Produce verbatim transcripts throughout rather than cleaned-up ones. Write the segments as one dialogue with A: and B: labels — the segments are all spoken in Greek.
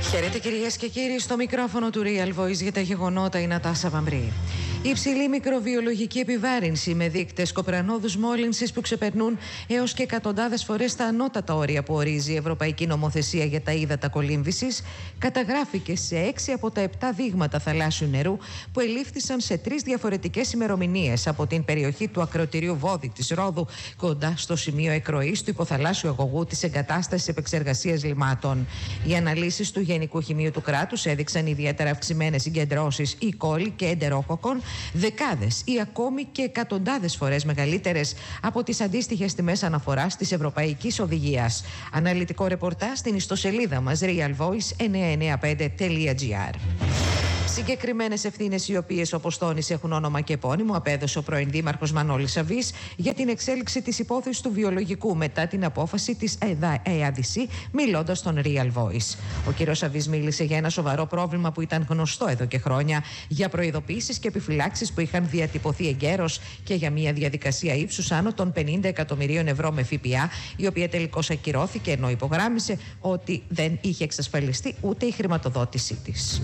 A: Χαίρετε κυρίες και κύριοι, στο μικρόφωνο του Real Voice για τα γεγονότα η Νατάσα Βαμπρή. Υψηλή μικροβιολογική επιβάρυνση με δείκτες κοπρανόδους μόλυνσης που ξεπερνούν έως και εκατοντάδες φορές τα ανώτατα όρια που ορίζει η Ευρωπαϊκή Νομοθεσία για τα ύδατα κολύμβησης καταγράφηκε σε έξι από τα επτά δείγματα θαλάσσιου νερού που ελήφθησαν σε τρεις διαφορετικές ημερομηνίες από την περιοχή του ακροτηρίου Βόδι της Ρόδου κοντά στο σημείο εκροής του υποθαλάσσιου αγωγού της εγκατάστασης επεξεργασίας λιμάτων. Οι αναλύσεις του Γενικού Χημείου του κράτους έδειξαν ιδιαίτερα αυξημένες συγκεντρώσεις E. coli και εντερόκοκκων, δεκάδες ή ακόμη και εκατοντάδες φορές μεγαλύτερες από τις αντίστοιχες τιμές αναφοράς της Ευρωπαϊκής Οδηγίας. Αναλυτικό ρεπορτάζ στην ιστοσελίδα μας real voice εννιακόσια ενενήντα πέντε τελεία gr. Συγκεκριμένες ευθύνες, οι οποίες όπως τόνισε έχουν όνομα και επώνυμο, απέδωσε ο πρώην Δήμαρχος Μανώλης Σαββής για την εξέλιξη της υπόθεσης του βιολογικού μετά την απόφαση της ΕΑΔΣ, μιλώντας στον Real Voice. Ο κ. Σαββής μίλησε για ένα σοβαρό πρόβλημα που ήταν γνωστό εδώ και χρόνια, για προειδοποιήσεις και επιφυλάξεις που είχαν διατυπωθεί εγκαίρως και για μια διαδικασία ύψους άνω των πενήντα εκατομμυρίων ευρώ με ΦΠΑ, η οποία τελικώς ακυρώθηκε, ενώ υπογράμμισε ότι δεν είχε εξασφαλιστεί ούτε η χρηματοδότησή της.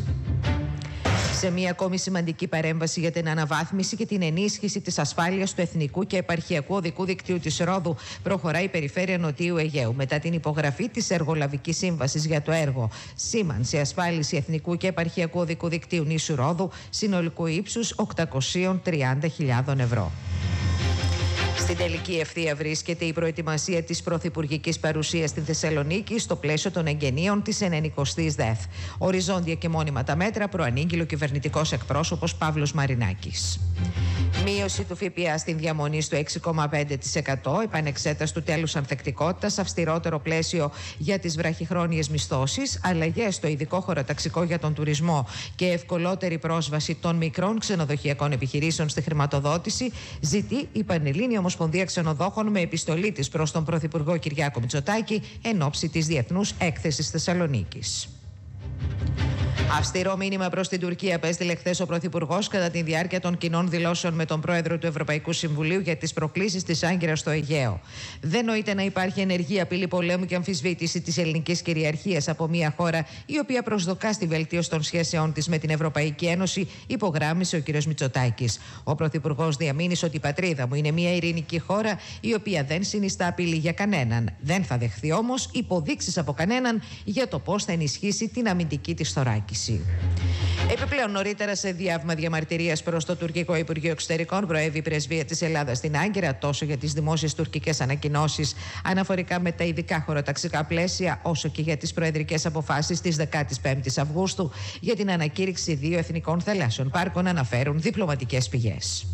A: Σε μια ακόμη σημαντική παρέμβαση για την αναβάθμιση και την ενίσχυση της ασφάλειας του εθνικού και επαρχιακού οδικού δικτύου της Ρόδου, προχωράει η Περιφέρεια Νοτιού Αιγαίου μετά την υπογραφή της Εργολαβικής Σύμβασης για το έργο σήμανση ασφάλιση εθνικού και επαρχιακού οδικού δικτύου νήσου Ρόδου, συνολικού ύψους οκτακόσιες τριάντα χιλιάδες ευρώ. Στην τελική ευθεία βρίσκεται η προετοιμασία της πρωθυπουργικής παρουσίας στη Θεσσαλονίκη στο πλαίσιο των εγγενείων της ενενηκοστής ΔΕΘ. Οριζόντια και μόνιμα τα μέτρα προανήγγειλε ο κυβερνητικός εκπρόσωπος Παύλος Μαρινάκης. Μείωση του ΦΠΑ στην διαμονή στο έξι κόμμα πέντε τοις εκατό, επανεξέταση του τέλους ανθεκτικότητας, αυστηρότερο πλαίσιο για τις βραχυχρόνιες μισθώσεις, αλλαγές στο ειδικό χωροταξικό για τον τουρισμό και ευκολότερη πρόσβαση των μικρών ξενοδοχειακών επιχειρήσεων στη χρηματοδότηση, ζητεί η Πανελλήνια Ομοσπονδία Ξενοδόχων με επιστολή της προς τον Πρωθυπουργό Κυριάκο Μητσοτάκη εν ώψη της Διεθνούς Έκθεσης Θεσσαλονίκης. Αυστηρό μήνυμα προς την Τουρκία απέστειλε χθες ο Πρωθυπουργός κατά τη διάρκεια των κοινών δηλώσεων με τον Πρόεδρο του Ευρωπαϊκού Συμβουλίου για τις προκλήσεις της Άγκυρας στο Αιγαίο. Δεν νοείται να υπάρχει ενεργή απειλή πολέμου και αμφισβήτηση της ελληνικής κυριαρχίας από μια χώρα η οποία προσδοκά στη βελτίωση των σχέσεών της με την Ευρωπαϊκή Ένωση, υπογράμμισε ο κ. Μητσοτάκης. Ο Πρωθυπουργός διαμήνυσε ότι η πατρίδα μου είναι μια ειρηνική χώρα η οποία δεν συνιστά απειλή για κανέναν. Δεν θα δεχθεί όμως υποδείξεις από κανέναν για το πώς θα ενισχύσει την αμυντική της θωράκιση. Επιπλέον, νωρίτερα σε διάβημα διαμαρτυρίας προς το τουρκικό Υπουργείο Εξωτερικών, προέβη η πρεσβεία της Ελλάδας στην Άγκυρα τόσο για τις δημόσιες τουρκικές ανακοινώσεις αναφορικά με τα ειδικά χωροταξικά πλαίσια, όσο και για τις προεδρικές αποφάσεις της δεκαπέντε Αυγούστου για την ανακήρυξη δύο εθνικών θαλάσσιων πάρκων, αναφέρουν διπλωματικές πηγές.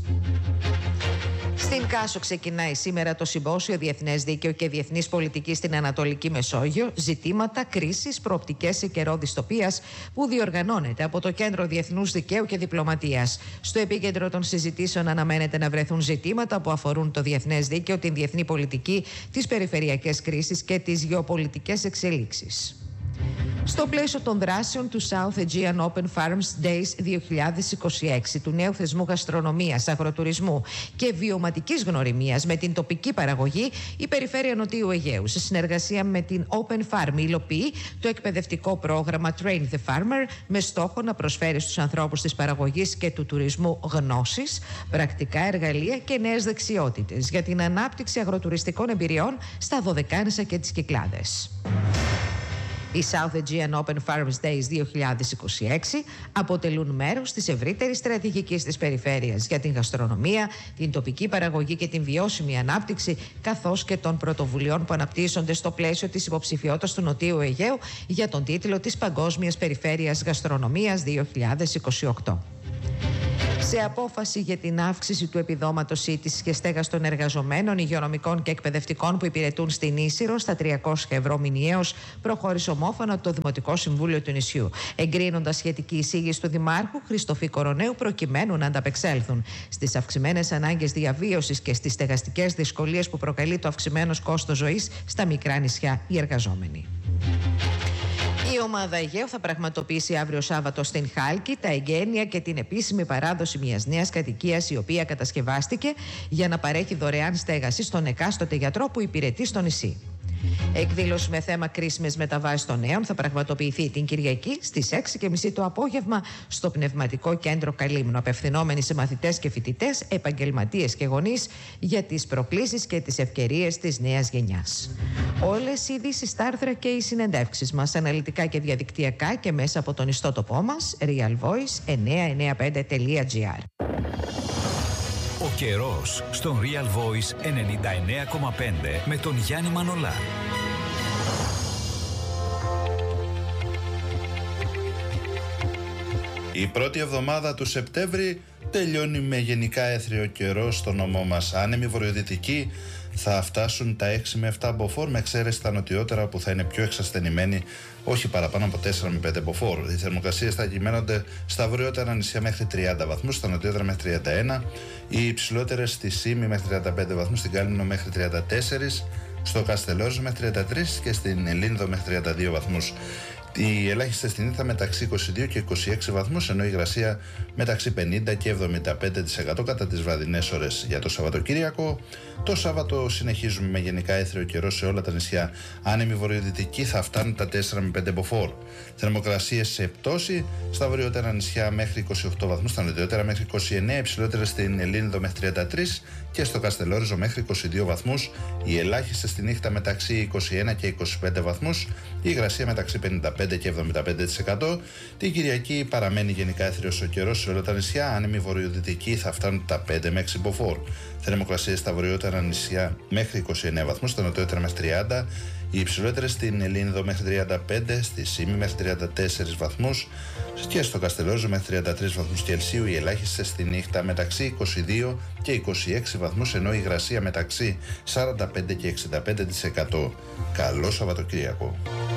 A: Στην Κάσο ξεκινάει σήμερα το Συμπόσιο Διεθνές Δίκαιο και Διεθνής Πολιτική στην Ανατολική Μεσόγειο, ζητήματα, κρίσεις, προοπτικές σε καιρό δυστοπίας, που διοργανώνεται από το Κέντρο Διεθνούς Δικαίου και Διπλωματίας. Στο επίκεντρο των συζητήσεων αναμένεται να βρεθούν ζητήματα που αφορούν το διεθνές δίκαιο, την διεθνή πολιτική, τις περιφερειακές κρίσεις και τις γεωπολιτικές εξελίξεις. Στο πλαίσιο των δράσεων του South Aegean Open Farms Days δύο χιλιάδες είκοσι έξι, του νέου θεσμού γαστρονομίας, αγροτουρισμού και βιωματικής γνωριμίας με την τοπική παραγωγή, η Περιφέρεια Νοτιού Αιγαίου, σε συνεργασία με την Open Farm, υλοποιεί το εκπαιδευτικό πρόγραμμα Train the Farmer, με στόχο να προσφέρει στους ανθρώπους της παραγωγής και του τουρισμού γνώσεις, πρακτικά εργαλεία και νέες δεξιότητες για την ανάπτυξη αγροτουριστικών εμπειριών στα Δωδεκάνησα και τις Κυκλάδες. Οι South Aegean Open Farms Days δύο χιλιάδες είκοσι έξι αποτελούν μέρος της ευρύτερης στρατηγικής της περιφέρειας για την γαστρονομία, την τοπική παραγωγή και την βιώσιμη ανάπτυξη, καθώς και των πρωτοβουλειών που αναπτύσσονται στο πλαίσιο της υποψηφιότητας του Νοτιού Αιγαίου για τον τίτλο της Παγκόσμιας Περιφέρειας Γαστρονομίας δύο χιλιάδες είκοσι οκτώ. Σε απόφαση για την αύξηση του επιδόματος σύντησης και στέγας των εργαζομένων, υγειονομικών και εκπαιδευτικών που υπηρετούν στην Ίσυρο στα τριακόσια ευρώ μηνιαίως, προχώρησε ομόφωνα το Δημοτικό Συμβούλιο του νησιού, εγκρίνοντας σχετική εισήγηση του Δημάρχου Χριστοφή Κοροναίου, προκειμένου να ανταπεξέλθουν στις αυξημένες ανάγκες διαβίωσης και στις στεγαστικές δυσκολίες που προκαλεί το αυξημένος κόστος ζωής στα μικρά νησιά οι εργαζόμενοι. Η ομάδα Αιγαίου θα πραγματοποιήσει αύριο Σάββατο στην Χάλκη τα εγγένεια και την επίσημη παράδοση μιας νέας κατοικίας, η οποία κατασκευάστηκε για να παρέχει δωρεάν στέγαση στον εκάστοτε γιατρό που υπηρετεί στο νησί. Εκδήλωση με θέμα κρίσιμες μεταβάσεις των νέων θα πραγματοποιηθεί την Κυριακή στις έξι και μισή το απόγευμα στο Πνευματικό Κέντρο Καλύμνου, απευθυνόμενοι σε μαθητές και φοιτητές, επαγγελματίες και γονείς για τις προκλήσεις και τις ευκαιρίες της νέας γενιάς. Όλες οι ειδήσεις, τα άρθρα και οι συνεντεύξεις μας αναλυτικά και διαδικτυακά και μέσα από τον ιστότοπό μας real voice εννιακόσια ενενήντα πέντε τελεία gr.
B: Ο καιρός στον Real Voice ενενήντα εννέα κόμμα πέντε με τον Γιάννη Μανολά.
C: Η πρώτη εβδομάδα του Σεπτέμβρη τελειώνει με γενικά έθριο καιρό στο νομό μας. Άνεμοι βορειοδυτικοί θα φτάσουν τα έξι με επτά μποφόρ, με εξαίρεση τα νοτιότερα που θα είναι πιο εξασθενημένοι, όχι παραπάνω από τέσσερα με πέντε μποφόρ. Οι θερμοκρασίες θα κυμαίνονται στα βορειότερα νησιά μέχρι τριάντα βαθμούς, στα νοτιότερα μέχρι τριάντα ένα, οι υψηλότερες στη Σύμη μέχρι τριάντα πέντε βαθμούς, στην Κάλυμνο μέχρι τριάντα τέσσερα, στο Καστελόριζο μέχρι τριάντα τρία και στην Ελλήνδο μέχρι τριάντα δύο βαθμούς. Οι ελάχιστες στην Ήλθα μεταξύ είκοσι δύο και είκοσι έξι βαθμούς, ενώ η υγρασία μεταξύ πενήντα και εβδομήντα πέντε τοις εκατό κατά τις βραδινές ώρες. Για το Σαββατοκύριακο, το Σάββατο συνεχίζουμε με γενικά έθριο καιρό σε όλα τα νησιά. Άνεμοι βορειοδυτικοί θα φτάνουν τα τέσσερα με πέντε μποφόρ. Θερμοκρασίες σε πτώση στα βορειότερα νησιά μέχρι είκοσι οκτώ βαθμούς, στα νοτιότερα μέχρι είκοσι εννέα, υψηλότερες στην Ελλήνδο μέχρι τριάντα τρία και στο Καστελόριζο μέχρι είκοσι δύο βαθμούς. Οι ελάχιστες στη νύχτα μεταξύ είκοσι ένα και είκοσι πέντε βαθμούς, η υγρασία μεταξύ πενήντα πέντε και εβδομήντα πέντε τοις εκατό. Την Κυριακή παραμένει γενικά έθριος ο καιρός σε όλα τα νησιά. Άνεμοι βορειοδυτικοί θα φτάνουν τα πέντε με έξι μποφόρ. Θερμοκρασίες στα βορειότερα νησιά μέχρι είκοσι εννέα βαθμούς, στα νοτιότερα μέχρι τριάντα. Οι υψηλότερες στην Ελλήνδο μέχρι τριάντα πέντε, στη Σύμη μέχρι τριάντα τέσσερα βαθμούς και στο Καστελόριζο μέχρι τριάντα τρία βαθμούς Κελσίου. Οι ελάχιστες στη νύχτα μεταξύ είκοσι δύο και είκοσι έξι βαθμούς, ενώ η υγρασία μεταξύ σαράντα πέντε και εξήντα πέντε τοις εκατό. Καλό Σαββατοκύριακο.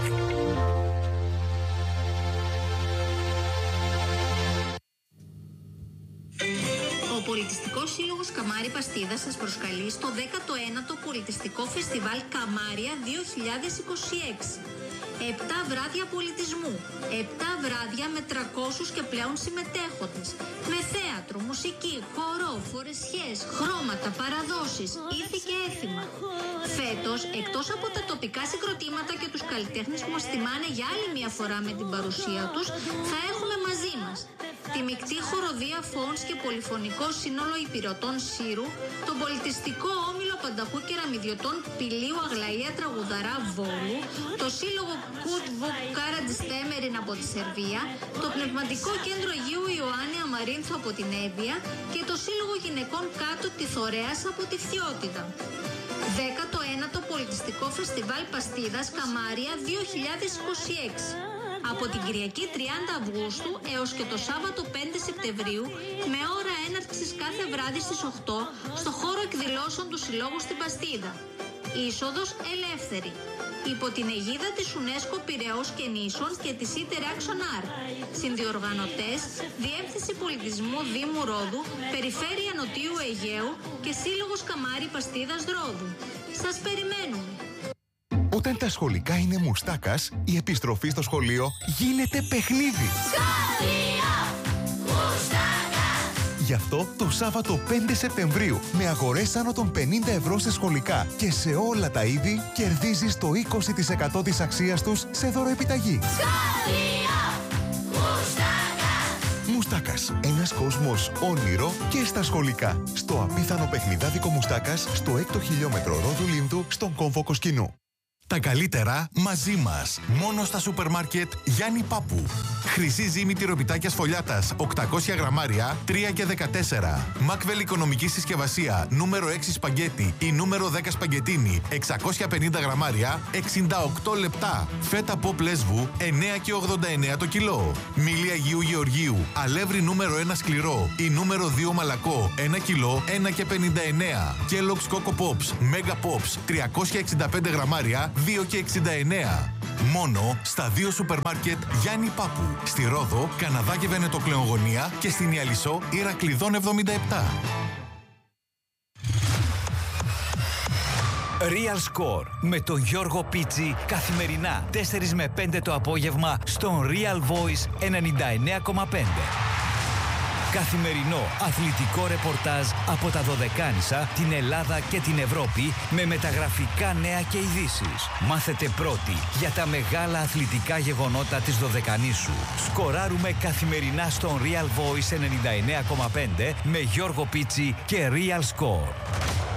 D: Ο Πολιτιστικός Σύλλογος Καμάρι Παστίδας σας προσκαλεί στο δέκατο ένατο Πολιτιστικό Φεστιβάλ Καμάρια δύο χιλιάδες είκοσι έξι. Επτά βράδια πολιτισμού, επτά βράδια με τριακόσιους και πλέον συμμετέχοντες, με θέατρο, μουσική, χορό, φορεσιές, χρώματα, παραδόσεις, ήθη και έθιμα. Φέτος, εκτός από τα τοπικά συγκροτήματα και τους καλλιτέχνες που μας τιμάνε για άλλη μια φορά με την παρουσία τους, θα έχουμε μαζί μας τη μεικτή χοροδία Φόντς και πολυφωνικό σύνολο υπηρετών Σύρου, τον πολιτιστικό όμιλο Πανταχού Κεραμιδιωτών Πηλίου Αγλαία Τραγουδαρά Βόλου, το σύλλογο Κουτ Βουκάρατζιστέμεριν από τη Σερβία, το πνευματικό κέντρο Αγίου Ιωάννη Αμαρίνθου από την Εύβοια και το σύλλογο γυναικών Κάτω τη Θωρέας από τη Φθιώτιδα. δέκατο ένατο Πολιτιστικό Φεστιβάλ Παστίδας Καμάρια δύο χιλιάδες είκοσι έξι. Από την Κυριακή τριάντα Αυγούστου έως και το Σάββατο πέντε Σεπτεμβρίου, με ώρα έναρξης κάθε βράδυ στις οκτώ στο χώρο εκδηλώσεων του Συλλόγου στην Παστίδα. Είσοδος ελεύθερη. Υπό την αιγίδα της UNESCO Πειραιώς και Νήσων και της Interaction Art. Συνδιοργανωτές, Διεύθυνση Πολιτισμού Δήμου Ρόδου, Περιφέρεια Νοτιού Αιγαίου και Σύλλογος Καμάρι Παστίδας Ρόδου. Σας περιμένουμε.
E: Όταν τα σχολικά είναι μουστάκας, η επιστροφή στο σχολείο γίνεται παιχνίδι. Σχολείο Μουστάκας! Γι' αυτό το Σάββατο πέντε Σεπτεμβρίου, με αγορές άνω των πενήντα ευρώ σε σχολικά και σε όλα τα είδη, κερδίζεις το είκοσι τοις εκατό της αξίας τους σε δωροεπιταγή. Σχολείο Μουστάκας! Μουστάκας. Ένας κόσμος όνειρο και στα σχολικά. Στο απίθανο παιχνιδάδικο Μουστάκας, στο έκτο χιλιόμετρο Ρόδου Λίνδου, στον κόμβο Κοσκινού. Τα καλύτερα μαζί μας. Μόνο στα σούπερ μάρκετ Γιάννη Πάπου. Χρυσή ζύμη τυροπιτάκια σφολιάτας οκτακόσια γραμμάρια τρία και δεκατέσσερα. Μάκβελ οικονομική συσκευασία νούμερο έξι σπαγκέτι ή νούμερο δέκα σπαγκετίνι εξακόσια πενήντα γραμμάρια εξήντα οκτώ λεπτά. Φέτα ποπ λέσβου εννέα και ογδόντα εννέα το κιλό. Μήλι Αγίου Γεωργίου αλεύρι νούμερο ένα σκληρό ή νούμερο δύο μαλακό ένα κιλό ένα και πενήντα εννέα. Kellogg's Coco Pops Mega Pops τριακόσια εξήντα πέντε γραμμάρια δύο και εξήντα εννέα. Μόνο στα δύο σούπερ μάρκετ Γιάννη Πάπου. Στη Ρόδο, Καναδά και Βενετοκλεογωνία και στην Ιαλισσό Ηρακλειδών εβδομήντα επτά.
B: Real Score με τον Γιώργο Πίτσι καθημερινά τέσσερα με πέντε το απόγευμα στον Real Voice ενενήντα εννέα κόμμα πέντε. Καθημερινό αθλητικό ρεπορτάζ από τα Δωδεκάνησα, την Ελλάδα και την Ευρώπη με μεταγραφικά νέα και ειδήσεις. Μάθετε πρώτοι για τα μεγάλα αθλητικά γεγονότα της Δωδεκανήσου. Σκοράρουμε καθημερινά στον Real Voice ενενήντα εννέα κόμμα πέντε με Γιώργο Πίτσι και Real Score.